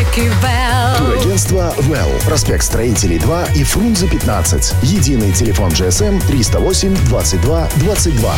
Турагентство «Вэлл». Проспект Строителей 2 и Фрунзе 15. Единый телефон GSM 308 22 22.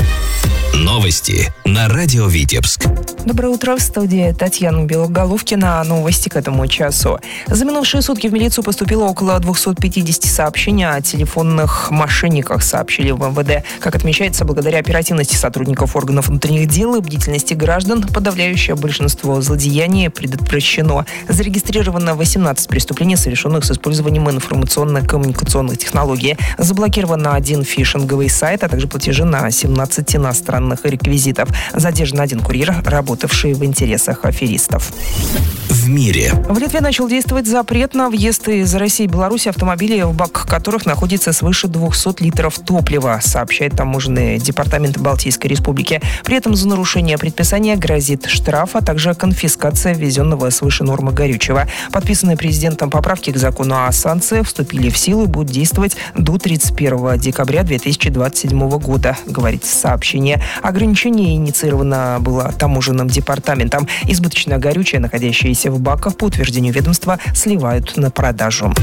Новости на радио Витебск. Доброе утро, в студии Татьяна Белоголовкина. Новости к этому часу. За минувшие сутки в милицию поступило около 250 сообщений о телефонных мошенниках, сообщили в МВД. Как отмечается, благодаря оперативности сотрудников органов внутренних дел и бдительности граждан, подавляющее большинство злодеяний предотвращено. Зарегистрировано 18 преступлений, совершенных с использованием информационно-коммуникационных технологий. Заблокировано 1 фишинговый сайт, а также платежи на 17 иностранных реквизитов. Задержан 1 курьер, работавший в интересах аферистов. В мире. В Литве начал действовать запрет на въезд из России и Беларуси автомобилей, в бак которых находится свыше 200 литров топлива, сообщает таможенный департамент Балтийской республики. При этом за нарушение предписания грозит штраф, а также конфискация ввезенного свыше нормы горючего. Подписанные президентом поправки к закону о санкциях вступили в силу и будут действовать до 31 декабря 2027 года, говорится в сообщении. Ограничение инициировано было таможенным департаментом. Избыточное горючее, находящееся в баках, по утверждению ведомства, сливают на продажу.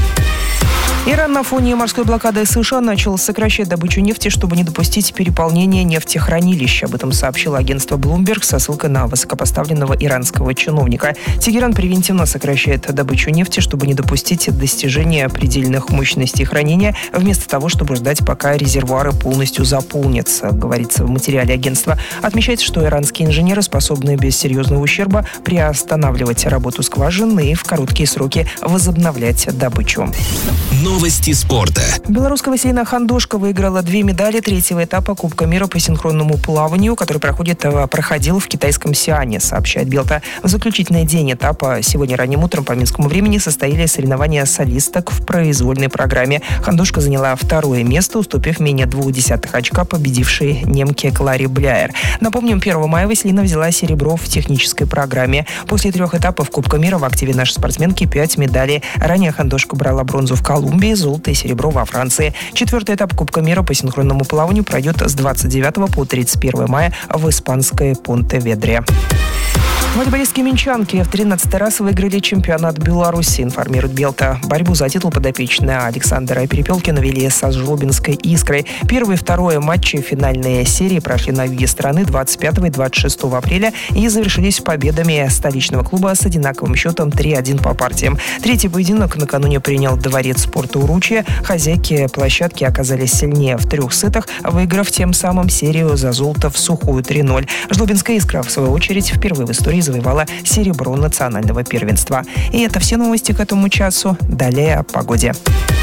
Иран на фоне морской блокады США начал сокращать добычу нефти, чтобы не допустить переполнения нефтехранилища. Об этом сообщило агентство Bloomberg со ссылкой на высокопоставленного иранского чиновника. Тегеран превентивно сокращает добычу нефти, чтобы не допустить достижения предельных мощностей хранения, вместо того, чтобы ждать, пока резервуары полностью заполнятся, говорится в материале агентства. Отмечается, что иранские инженеры способны без серьезного ущерба приостанавливать работу скважин и в короткие сроки возобновлять добычу. Новости спорта. Белорусская Василина Хандошко выиграла 2 медали 3-го этапа Кубка мира по синхронному плаванию, который проходил в китайском Сиане, сообщает Белта. В заключительный день этапа сегодня ранним утром по минскому времени состоялись соревнования солисток в произвольной программе. Хандошко заняла 2-е место, уступив менее 0,2 очка победившей немке Кларе Бляер. Напомним, 1 мая Василина взяла серебро в технической программе. После 3 этапов Кубка мира в активе нашей спортсменки 5 медалей. Ранее Хандошко брала бронзу в Колумбии, золото и серебро во Франции. 4-й этап Кубка мира по синхронному плаванию пройдет с 29 по 31 мая в испанской Понтеведре. Волейболистки минчанки в 13-й раз выиграли чемпионат Беларуси, информирует Белта. Борьбу за титул подопечные Александра Перепелкина вели со Жлобинской «Искрой». 1 и 2 матчи финальной серии прошли на юге страны 25 и 26 апреля и завершились победами столичного клуба с одинаковым счетом 3-1 по партиям. 3-й поединок накануне принял Дворец спорта Уручье. Хозяйки площадки оказались сильнее в 3 сетах, выиграв тем самым серию за золото в сухую 3-0. Жлобинская «Искра», в свою очередь, впервые в истории завоевала серебро национального первенства. И это все новости к этому часу. Далее о погоде.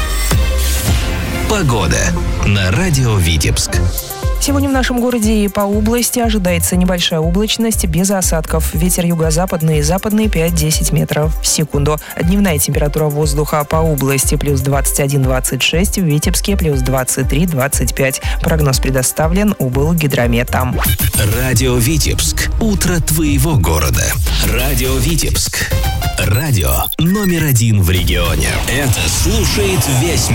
Погода на радио Витебск. Сегодня в нашем городе и по области ожидается небольшая облачность без осадков. Ветер юго-западный и западный 5-10 метров в секунду. Дневная температура воздуха по области плюс 21-26, в Витебске плюс 23-25. Прогноз предоставлен Облгидрометом. Радио Витебск. Утро твоего города. Радио Витебск. Радио номер 1 в регионе. Это слушает весь мир.